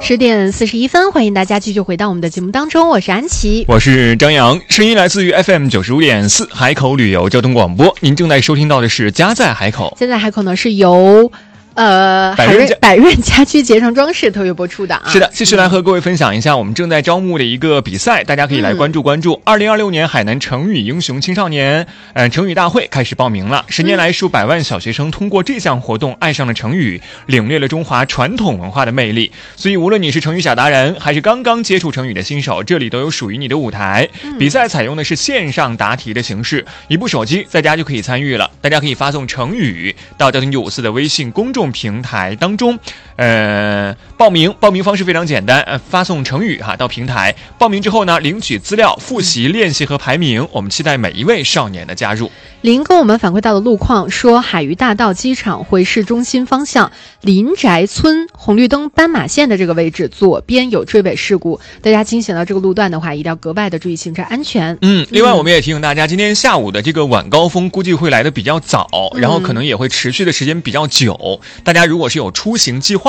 10点41分，欢迎大家继续回到我们的节目当中，我是安琪， 我是张扬，声音来自于 FM 95.4海口旅游交通广播，您正在收听到的是家在海口。 现在海口呢是由百润家居节上装饰特约播出的啊。 是的，继续来和各位分享一下我们正在招募的一个比赛，大家可以来关注2026年海南成语英雄青少年成语大会开始报名了。10年来数百万小学生通过这项活动爱上了成语，领略了中华传统文化的魅力。所以无论你是成语小达人还是刚刚接触成语的新手，这里都有属于你的舞台。比赛采用的是线上答题的形式，一部手机在家就可以参与了。大家可以发送成语到交通954的微信公众平台当中，报名方式非常简单，发送成语到平台报名之后呢，领取资料、复习、练习和排名。我们期待每一位少年的加入。 林跟我们反馈到的路况说，海鱼大道机场回市中心方向林宅村红绿灯斑马线的这个位置左边有追尾事故，大家经行到这个路段的话，一定要格外的注意行车安全。 另外我们也提醒大家，今天下午的这个晚高峰估计会来的比较早，然后可能也会持续的时间比较久。大家如果是有出行计划